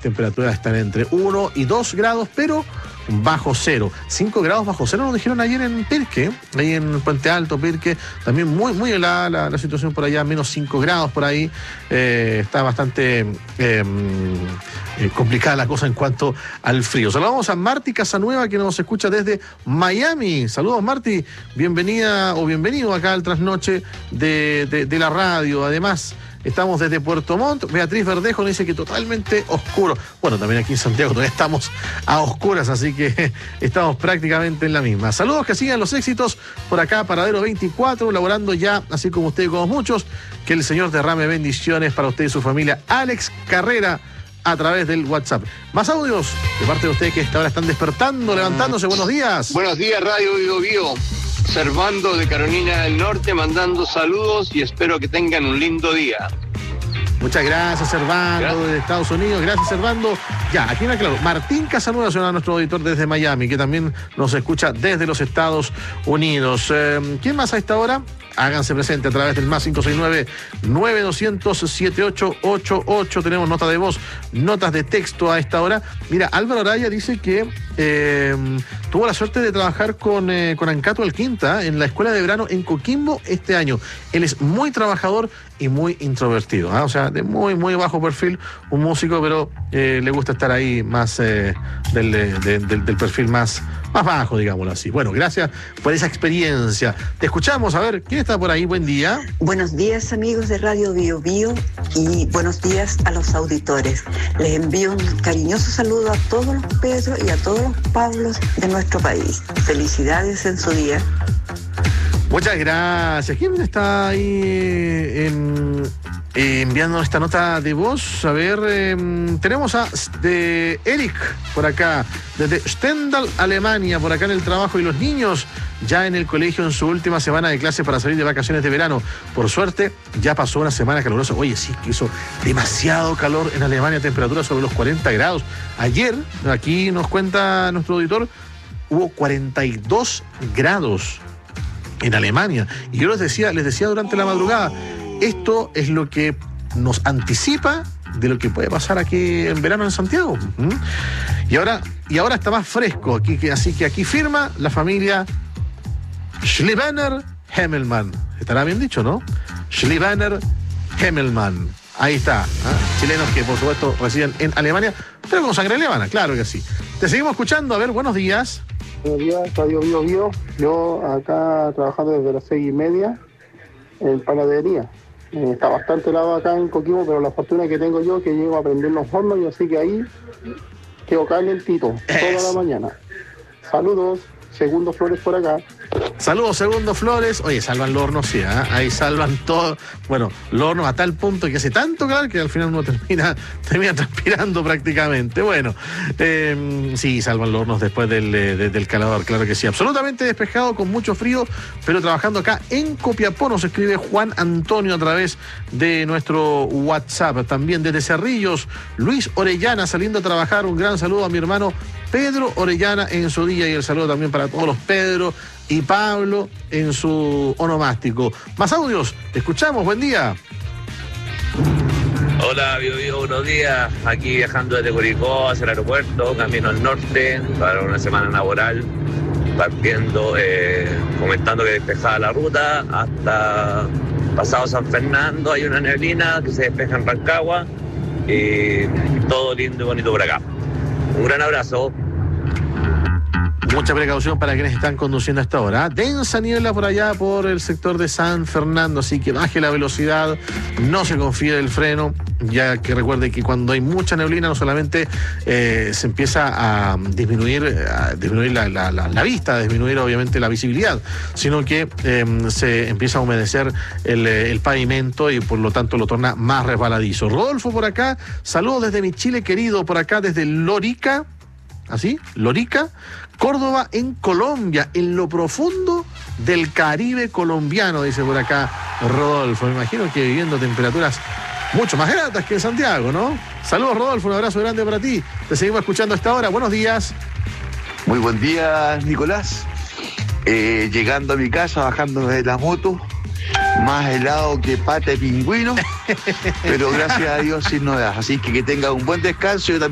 temperaturas están entre 1 y 2 grados, pero bajo cero. 5 grados bajo cero nos dijeron ayer en Pirque, ahí en Puente Alto, Pirque. También muy helada la situación por allá, menos 5 grados por ahí. Está bastante complicada la cosa en cuanto al frío. Saludamos a Marti Casanueva, que nos escucha desde Miami. Saludos, Marti. Bienvenida o bienvenido acá al trasnoche de la radio. Además, estamos desde Puerto Montt. Beatriz Verdejo nos dice que totalmente oscuro. Bueno, también aquí en Santiago todavía estamos a oscuras, así que estamos prácticamente en la misma. Saludos, que sigan los éxitos por acá, Paradero 24, laborando ya, así como usted y como muchos. Que el Señor derrame bendiciones para usted y su familia. Alex Carrera, a través del WhatsApp. Más audios de parte de ustedes que esta hora están despertando, levantándose. Buenos días. Buenos días, Radio Bio Bio. Servando de Carolina del Norte, mandando saludos y espero que tengan un lindo día. Muchas gracias, Servando, de Estados Unidos. Gracias, Servando. Ya, aquí me aclaro. Martín Casanueva será nuestro auditor desde Miami, que también nos escucha desde los Estados Unidos. ¿Quién más a esta hora? Háganse presente a través del más 569-9200-7888. Tenemos nota de voz, notas de texto a esta hora. Mira, Álvaro Araya dice que tuvo la suerte de trabajar con Ancato Alquinta en la escuela de verano en Coquimbo este año. Él es muy trabajador y muy introvertido, o sea, de muy bajo perfil, un músico, pero le gusta estar ahí más del perfil más bajo, digámoslo así. Bueno, gracias por esa experiencia. Te escuchamos, a ver, ¿quién está por ahí? Buen día. Buenos días, amigos de Radio Bio Bio, y buenos días a los auditores. Les envío un cariñoso saludo a todos los Pedros y a todos los Pablos de nuestro país. Felicidades en su día. Muchas gracias. ¿Quién está ahí enviando esta nota de voz? A ver, tenemos de Eric por acá, desde Stendal, Alemania, por acá en el trabajo, y los niños ya en el colegio en su última semana de clase para salir de vacaciones de verano. Por suerte, ya pasó una semana calurosa. Oye, sí, que hizo demasiado calor en Alemania, temperatura sobre los 40 grados. Ayer, aquí nos cuenta nuestro auditor, hubo 42 grados en Alemania. Y yo les decía durante la madrugada, esto es lo que nos anticipa de lo que puede pasar aquí en verano en Santiago. Y ahora está más fresco aquí, así que aquí firma la familia Schliebanner-Hemmelmann. Estará bien dicho, ¿no? Schliebanner-Hemmelmann. Ahí está, chilenos que por supuesto residen en Alemania, pero con sangre alemana, claro que sí. Te seguimos escuchando, a ver, buenos días. Buenos días, Radio Bio Bio. Yo acá trabajando desde las 6:30 en panadería. Está bastante helado acá en Coquimbo, pero la fortuna que tengo yo es que llego a prender los hornos y así que ahí quedo calentito toda la mañana. Saludos, Segundo Flores por acá. Saludos, Segundo Flores. Oye, salvan los hornos, sí, ahí salvan todo. Bueno, los hornos a tal punto que hace tanto calor que al final uno termina transpirando prácticamente. Bueno, sí, salvan los hornos después del calor, claro que sí. Absolutamente despejado, con mucho frío, pero trabajando acá en Copiapó. Nos escribe Juan Antonio a través de nuestro WhatsApp. También desde Cerrillos, Luis Orellana saliendo a trabajar. Un gran saludo a mi hermano Pedro Orellana en su día, y el saludo también para todos los Pedro y Pablo en su onomástico. Más audios, te escuchamos, buen día. Hola, Bio Bio, buenos días. Aquí viajando desde Curicó hacia el aeropuerto, camino al norte para una semana laboral, partiendo, comentando que despejada la ruta hasta pasado San Fernando. Hay una neblina que se despeja en Rancagua y todo lindo y bonito por acá. Un gran abrazo. Mucha precaución para quienes están conduciendo a esta hora. Densa niebla por allá, por el sector de San Fernando, así que baje la velocidad, no se confíe del freno, ya que recuerde que cuando hay mucha neblina no solamente se empieza a disminuir la vista, a disminuir obviamente la visibilidad, sino que se empieza a humedecer el pavimento y por lo tanto lo torna más resbaladizo. Rodolfo por acá, saludos desde mi Chile querido, por acá desde Lorica, ¿así? Lorica, Córdoba, en Colombia, en lo profundo del Caribe colombiano, dice por acá Rodolfo. Me imagino que viviendo temperaturas mucho más gratas que en Santiago, ¿no? Saludos, Rodolfo, un abrazo grande para ti. Te seguimos escuchando a esta hora. Buenos días. Muy buen día, Nicolás. Llegando a mi casa, bajando de la moto, más helado que pata de pingüino, pero gracias a Dios sin novedad. Así que tenga un buen descanso. Yo también